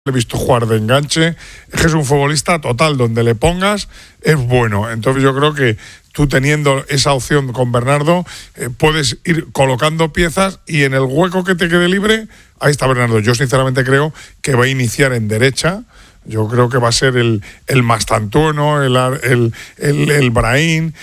he visto jugar de enganche, es que es un futbolista total, donde le pongas es bueno. Entonces yo creo que tú, teniendo esa opción con Bernardo, puedes ir colocando piezas y en el hueco que te quede libre, ahí está Bernardo. Yo sinceramente creo que va a iniciar en derecha. Yo creo que va a ser el Mastantuono, el Brahim.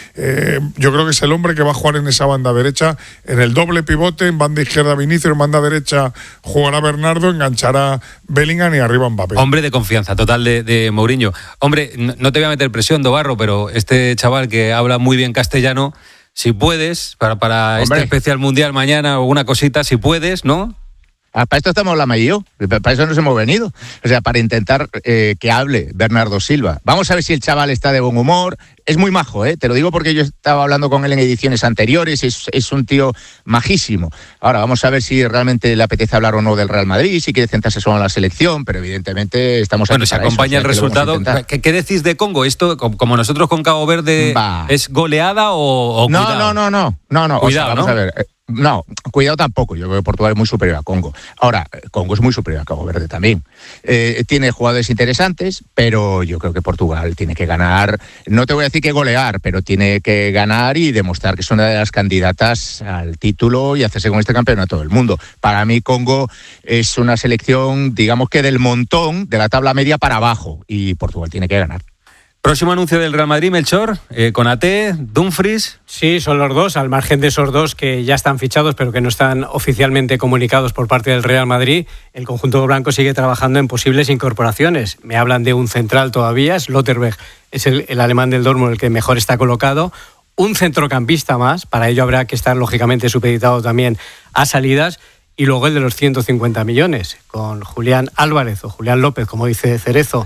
Yo creo que es el hombre que va a jugar en esa banda derecha, en el doble pivote, en banda izquierda Vinicius, en banda derecha jugará Bernardo, enganchará Bellingham y arriba Mbappé. Hombre de confianza total de Mourinho. Hombre, no te voy a meter presión, Dobarro, pero este chaval que habla muy bien castellano, si puedes, para este especial mundial mañana, alguna cosita, si puedes, ¿no? Para esto estamos la May y yo, para eso nos hemos venido. O sea, para intentar que hable Bernardo Silva. Vamos a ver si el chaval está de buen humor. Es muy majo, te lo digo porque yo estaba hablando con él en ediciones anteriores, es un tío majísimo. Ahora, vamos a ver si realmente le apetece hablar o no del Real Madrid, si quiere centrarse solo en la selección, pero evidentemente estamos... Bueno, se acompaña el resultado. ¿Qué decís de Congo? ¿Esto, como nosotros con Cabo Verde, es goleada o cuidado? No. Cuidado, o sea, vamos a ver... No, cuidado tampoco. Yo creo que Portugal es muy superior a Congo. Ahora, Congo es muy superior a Cabo Verde también. Tiene jugadores interesantes, pero yo creo que Portugal tiene que ganar. No te voy a decir que golear, pero tiene que ganar y demostrar que es una de las candidatas al título y hacerse con este campeonato del mundo. Para mí, Congo es una selección, digamos que del montón, de la tabla media para abajo, y Portugal tiene que ganar. Próximo anuncio del Real Madrid, Melchor, Konaté, Dumfries. Sí, son los dos, al margen de esos dos que ya están fichados pero que no están oficialmente comunicados por parte del Real Madrid. El conjunto blanco sigue trabajando en posibles incorporaciones. Me hablan de un central todavía, Slotterberg es el alemán del Dortmund el que mejor está colocado. Un centrocampista más, para ello habrá que estar lógicamente supeditado también a salidas. Y luego el de los 150 millones, con Julián Álvarez o Julián López, como dice Cerezo.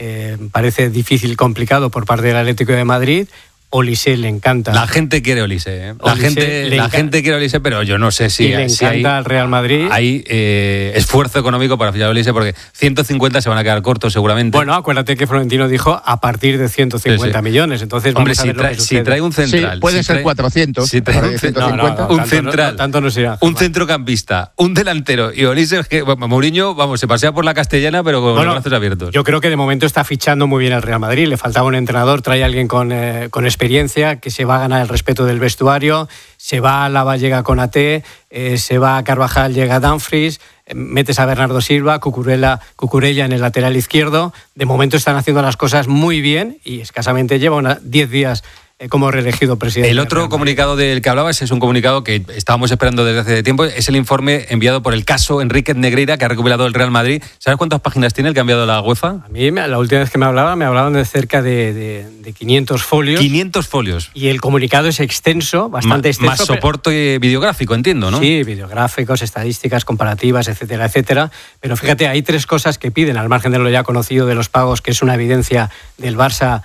Parece difícil, complicado por parte del Atlético de Madrid. Olise le encanta. La gente quiere Olise, La gente quiere Olise, pero yo no sé si le encanta al Real Madrid. Hay esfuerzo económico para fichar a Olise, porque 150 se van a quedar cortos seguramente. Bueno, acuérdate que Florentino dijo a partir de 150 millones. Entonces, hombre, vamos a ver lo que sucede. Si trae un central, sí, pueden ser 400. Si trae un 150. Un central, tanto no será. Un centrocampista, un delantero y Olise, es que Mourinho, se pasea por la Castellana, pero con los brazos abiertos. Yo creo que de momento está fichando muy bien el Real Madrid. Le faltaba un entrenador, trae a alguien con experiencia, que se va a ganar el respeto del vestuario. Se va a Alaba, llega Konaté, se va a Carvajal, llega Dumfries, metes a Bernardo Silva, Cucurella en el lateral izquierdo. De momento están haciendo las cosas muy bien y escasamente lleva 10 días como reelegido presidente. El otro comunicado del que hablabas es un comunicado que estábamos esperando desde hace tiempo. Es el informe enviado por el caso Enríquez Negreira, que ha recopilado el Real Madrid. ¿Sabes cuántas páginas tiene el que ha enviado la UEFA? A mí, la última vez que me hablaban de cerca de 500 folios. 500 folios. Y el comunicado es extenso, bastante extenso. Más soporte videográfico, entiendo, ¿no? Sí, videográficos, estadísticas, comparativas, etcétera, etcétera. Pero fíjate, hay 3 cosas que piden, al margen de lo ya conocido de los pagos, que es una evidencia del Barça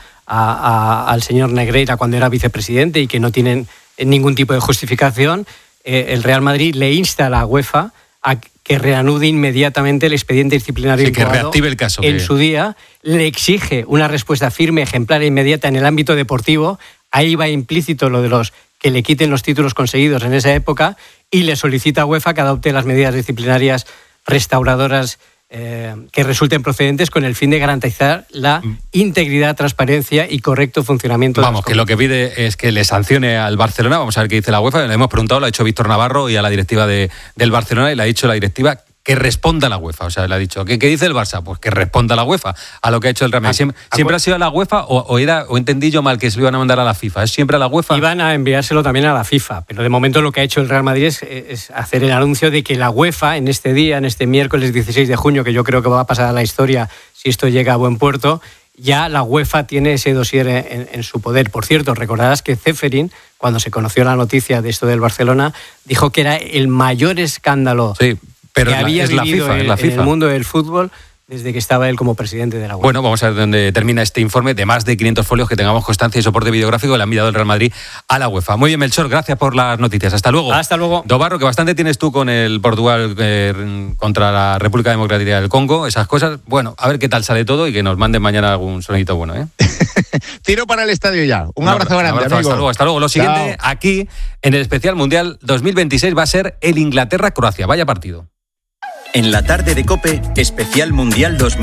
al señor Negreira cuando era vicepresidente y que no tienen ningún tipo de justificación. El Real Madrid le insta a la UEFA a que reanude inmediatamente el expediente disciplinario que reactive el caso en su día. Le exige una respuesta firme, ejemplar e inmediata en el ámbito deportivo. Ahí va implícito lo de los que le quiten los títulos conseguidos en esa época, y le solicita a UEFA que adopte las medidas disciplinarias restauradoras que resulten procedentes con el fin de garantizar la integridad, transparencia y correcto funcionamiento. Vamos, que lo que pide es que le sancione al Barcelona. Vamos a ver qué dice la UEFA. Le hemos preguntado, lo ha dicho Víctor Navarro y a la directiva del Barcelona, y le ha dicho la directiva que responda a la UEFA. O sea, le ha dicho, ¿qué dice el Barça? Pues que responda a la UEFA, a lo que ha hecho el Real Madrid. ¿Siempre ha sido a la UEFA o entendí yo mal que se lo iban a mandar a la FIFA? ¿Es siempre a la UEFA? Iban a enviárselo también a la FIFA, pero de momento lo que ha hecho el Real Madrid es hacer el anuncio de que la UEFA en este día, en este miércoles 16 de junio, que yo creo que va a pasar a la historia si esto llega a buen puerto, ya la UEFA tiene ese dossier en su poder. Por cierto, recordarás que Ceferin, cuando se conoció la noticia de esto del Barcelona, dijo que era el mayor escándalo pero que había vivido en el mundo del fútbol desde que estaba él como presidente de la UEFA. Bueno, vamos a ver dónde termina este informe de más de 500 folios, que tengamos constancia y soporte videográfico. Le han enviado el Real Madrid a la UEFA. Muy bien, Melchor, gracias por las noticias. Hasta luego. Hasta luego. Dobarro, que bastante tienes tú con el Portugal contra la República Democrática del Congo, esas cosas. Bueno, a ver qué tal sale todo y que nos manden mañana algún sonidito bueno, ¿eh? Tiro para el estadio ya. Un abrazo grande, amigo. Hasta luego. Lo siguiente, aquí en el especial Mundial 2026 va a ser el Inglaterra-Croacia. Vaya partido. En la tarde de COPE, especial Mundial 2000.